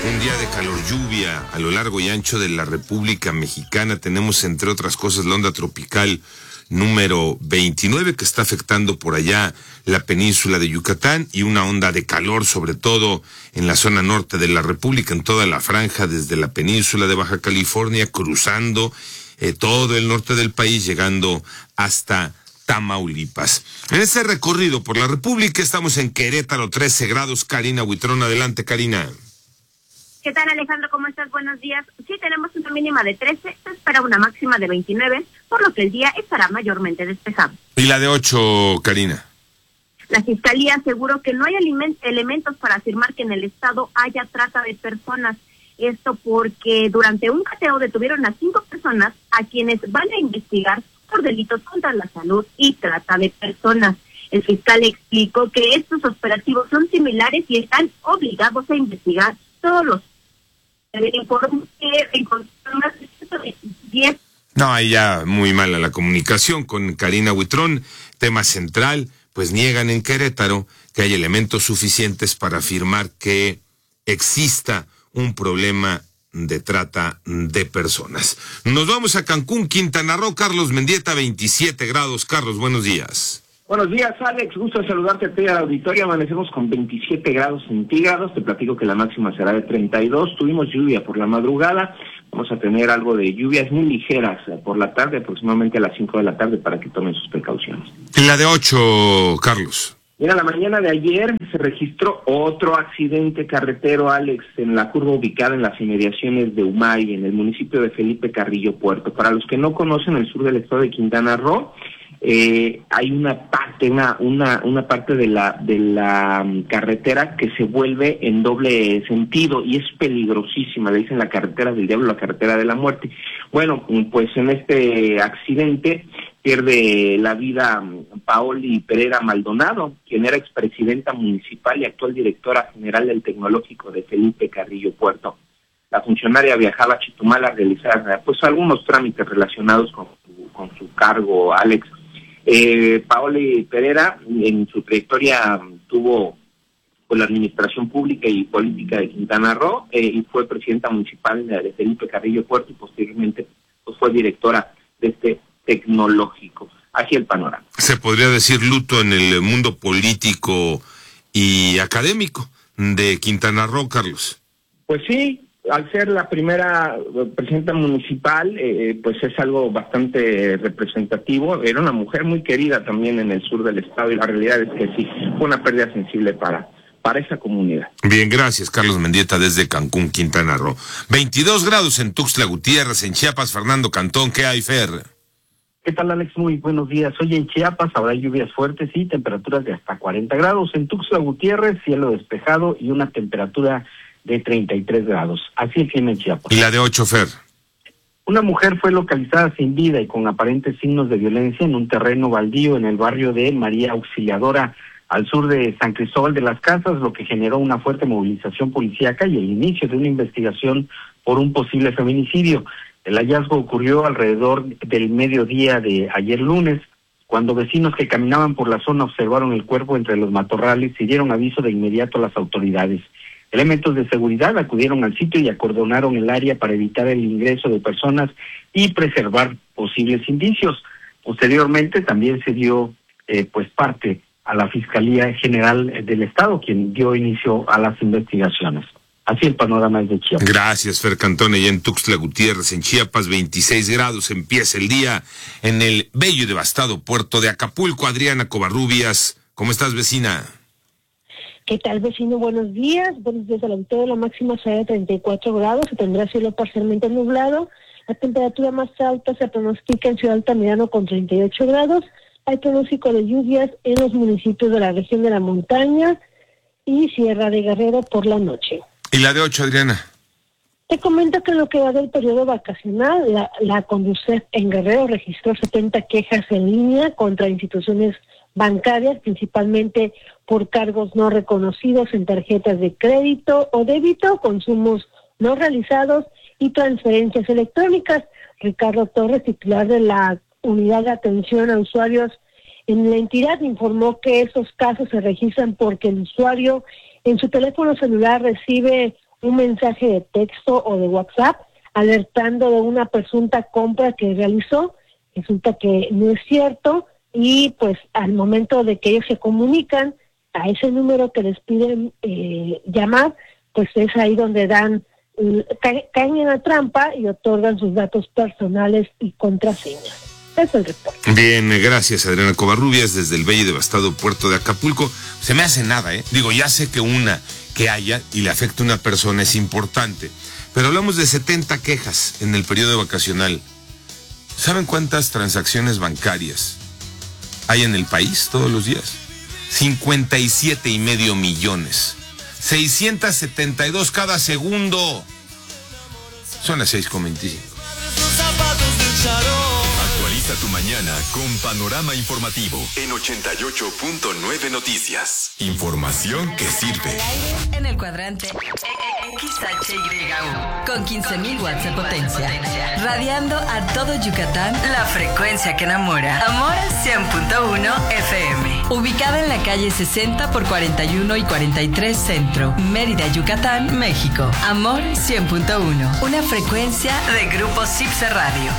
Un día de calor, lluvia a lo largo y ancho de la República Mexicana. Tenemos, entre otras cosas, la onda tropical número 29 que está afectando por allá la península de Yucatán, y una onda de calor sobre todo en la zona norte de la República, en toda la franja desde la península de Baja California, cruzando todo el norte del país, llegando hasta Tamaulipas. En ese recorrido por la República estamos en Querétaro, 13 grados. Karina Huitrón, adelante, Karina. ¿Qué tal, Alejandro? ¿Cómo estás? Buenos días. Sí, tenemos una mínima de 13, se espera una máxima de 29, por lo que el día estará mayormente despejado. ¿Y la de 8, Karina? La Fiscalía aseguró que no hay elementos para afirmar que en el estado haya trata de personas. Esto porque durante un cateo detuvieron a 5 personas a quienes van a investigar por delitos contra la salud y trata de personas. El fiscal explicó que estos operativos son similares y están obligados a investigar todos los No, ahí ya muy mala la comunicación con Karina Huitrón. Tema central, pues niegan en Querétaro que hay elementos suficientes para afirmar que exista un problema de trata de personas. Nos vamos a Cancún, Quintana Roo. Carlos Mendieta, 27 grados. Carlos, buenos días. Buenos días, Alex. Gusto de saludarte a ti al auditorio. Amanecemos con 27 grados centígrados. Te platico que la máxima será de 32. Tuvimos lluvia por la madrugada. Vamos a tener algo de lluvias muy ligeras por la tarde, aproximadamente a las 5 de la tarde, para que tomen sus precauciones. ¿Y la de 8, Carlos? Mira, la mañana de ayer se registró otro accidente carretero, Alex, en la curva ubicada en las inmediaciones de Umay, en el municipio de Felipe Carrillo Puerto. Para los que no conocen el sur del estado de Quintana Roo, hay una parte de la carretera que se vuelve en doble sentido y es peligrosísima. Le dicen la carretera del diablo, la carretera de la muerte. Bueno, pues en este accidente pierde la vida Paoli Pereira Maldonado, quien era expresidenta municipal y actual directora general del Tecnológico de Felipe Carrillo Puerto. La funcionaria viajaba a Chetumal a realizar pues algunos trámites relacionados con su cargo, Alex. Paoli Pereira en su trayectoria tuvo pues la administración pública y política de Quintana Roo, y fue presidenta municipal de Felipe Carrillo Puerto, y posteriormente pues fue directora de este tecnológico. Así el panorama. Se podría decir luto en el mundo político y académico de Quintana Roo, Carlos. Pues sí, al ser la primera presidenta municipal, pues es algo bastante representativo. Era una mujer muy querida también en el sur del estado, y la realidad es que sí, fue una pérdida sensible para esa comunidad. Bien, gracias, Carlos Mendieta, desde Cancún, Quintana Roo. 22 grados en Tuxtla Gutiérrez, en Chiapas. Fernando Cantón, ¿qué hay, Fer? ¿Qué tal, Alex? Muy buenos días. Hoy en Chiapas habrá lluvias fuertes y temperaturas de hasta 40 grados. En Tuxtla Gutiérrez, cielo despejado y una temperatura de 33 grados. Así el clima en Chiapas. ¿Y la de 8, Fer? Una mujer fue localizada sin vida y con aparentes signos de violencia en un terreno baldío en el barrio de María Auxiliadora, al sur de San Cristóbal de las Casas, lo que generó una fuerte movilización policíaca y el inicio de una investigación por un posible feminicidio. El hallazgo ocurrió alrededor del mediodía de ayer lunes, cuando vecinos que caminaban por la zona observaron el cuerpo entre los matorrales y dieron aviso de inmediato a las autoridades. Elementos de seguridad acudieron al sitio y acordonaron el área para evitar el ingreso de personas y preservar posibles indicios. Posteriormente también se dio pues parte a la Fiscalía General del Estado, quien dio inicio a las investigaciones. Así el panorama es de Chiapas. Gracias, Fer Cantón. Y en Tuxtla Gutiérrez, en Chiapas, 26 grados. Empieza el día en el bello y devastado puerto de Acapulco. Adriana Covarrubias, ¿cómo estás, vecina? ¿Qué tal, vecino? Buenos días. Buenos días al auditorio. La máxima será de 34 grados. Se tendrá cielo parcialmente nublado. La temperatura más alta se pronostica en Ciudad Altamirano con 38 grados. Hay pronóstico de lluvias en los municipios de la región de la montaña y Sierra de Guerrero por la noche. ¿Y la de 8, Adriana? Te comento que en lo que va del periodo vacacional, la Conducef en Guerrero registró 70 quejas en línea contra instituciones bancarias, principalmente por cargos no reconocidos en tarjetas de crédito o débito, consumos no realizados y transferencias electrónicas. Ricardo Torres, titular de la Unidad de Atención a Usuarios en la entidad, informó que esos casos se registran porque el usuario en su teléfono celular recibe un mensaje de texto o de WhatsApp alertando de una presunta compra que realizó. Resulta que no es cierto y pues al momento de que ellos se comunican a ese número que les piden llamar, pues es ahí donde caen en la trampa y otorgan sus datos personales y contraseñas. Es el reporte. Bien, gracias Adriana Covarrubias desde el bello y devastado puerto de Acapulco. Se me hace nada, Digo, ya sé que una que haya y le afecta a una persona es importante, pero hablamos de 70 quejas en el periodo vacacional. ¿Saben cuántas transacciones bancarias hay en el país todos los días? 57.5 millones. 672 cada segundo. Son las 6:25. Actualiza tu mañana con Panorama Informativo en 88.9 Noticias. Información que sirve. En el cuadrante XHYU con 15.000 watts de potencia. Radiando a todo Yucatán, la frecuencia que enamora. Amor 100.1 FM. Ubicada en la calle 60 por 41 y 43 Centro, Mérida, Yucatán, México. Amor 100.1. Una frecuencia de Grupo Cipse Radio.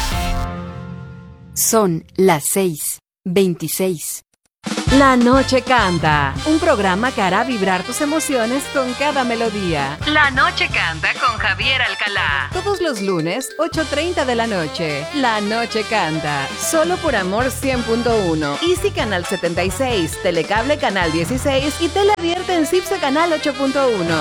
Son las 6:26. La Noche Canta, un programa que hará vibrar tus emociones con cada melodía. La Noche Canta con Javier Alcalá. Todos los lunes, 8:30 de la noche. La Noche Canta, solo por Amor 100.1. Easy Canal 76, Telecable Canal 16 y Tele Abierta en Cipse Canal 8.1.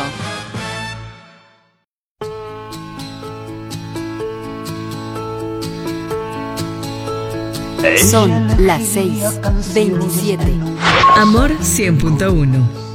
Son las 6:27. Amor 100.1.